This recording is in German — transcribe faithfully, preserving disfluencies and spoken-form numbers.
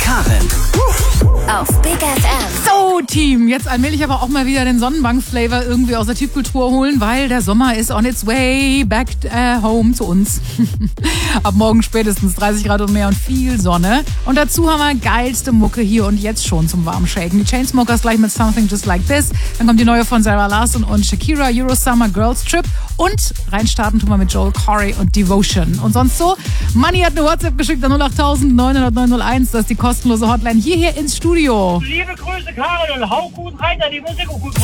Karin. Auf Big F M. So, Team, jetzt allmählich aber auch mal wieder den Sonnenbank-Flavor irgendwie aus der Tiefkultur holen, weil der Sommer ist on its way back äh, home zu uns. Ab morgen spätestens dreißig Grad und mehr und viel Sonne. Und dazu haben wir geilste Mucke hier und jetzt schon zum warmen Shaken. Die Chainsmokers gleich mit Something Just Like This. Dann kommt die neue von Sarah Larsson und Shakira, Euro Summer Girls Trip. Und reinstarten tun wir mit Joel Corey und Devotion. Und sonst so, Manni hat eine WhatsApp geschickt an null acht neun null null neun null eins. Das ist die kostenlose Hotline hierher ins Studio. Liebe Grüße, Karin, und hau gut rein, da die Musik und gut.